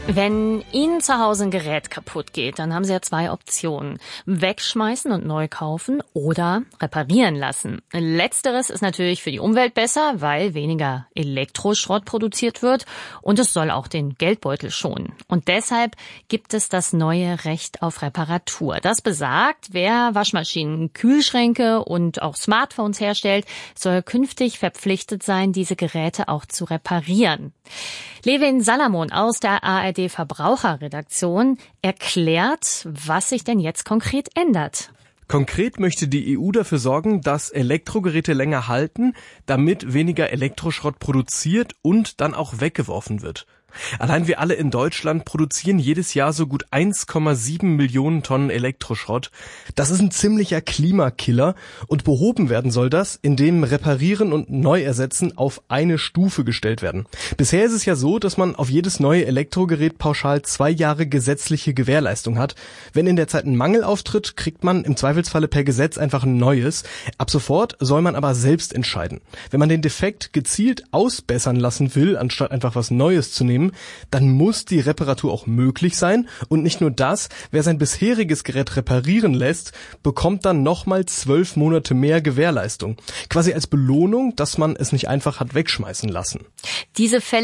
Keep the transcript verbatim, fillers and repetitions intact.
Wenn Ihnen zu Hause ein Gerät kaputt geht, dann haben Sie ja zwei Optionen. Wegschmeißen und neu kaufen oder reparieren lassen. Letzteres ist natürlich für die Umwelt besser, weil weniger Elektroschrott produziert wird und es soll auch den Geldbeutel schonen. Und deshalb gibt es das neue Recht auf Reparatur. Das besagt, wer Waschmaschinen, Kühlschränke und auch Smartphones herstellt, soll künftig verpflichtet sein, diese Geräte auch zu reparieren. Levin Salamon aus der A R D-Verbraucherredaktion erklärt, was sich denn jetzt konkret ändert. Konkret möchte die E U dafür sorgen, dass Elektrogeräte länger halten, damit weniger Elektroschrott produziert und dann auch weggeworfen wird. Allein wir alle in Deutschland produzieren jedes Jahr so gut eins Komma sieben Millionen Tonnen Elektroschrott. Das ist ein ziemlicher Klimakiller und behoben werden soll das, indem Reparieren und Neuersetzen auf eine Stufe gestellt werden. Bisher ist es ja so, dass man auf jedes neue Elektrogerät pauschal zwei Jahre gesetzliche Gewährleistung hat. Wenn in der Zeit ein Mangel auftritt, kriegt man im Zweifelsfalle per Gesetz einfach ein neues. Ab sofort soll man aber selbst entscheiden. Wenn man den Defekt gezielt ausbessern lassen will, anstatt einfach was Neues zu nehmen, dann muss die Reparatur auch möglich sein. Und nicht nur das, wer sein bisheriges Gerät reparieren lässt, bekommt dann nochmal zwölf Monate mehr Gewährleistung. Quasi als Belohnung, dass man es nicht einfach hat wegschmeißen lassen. Diese Fälle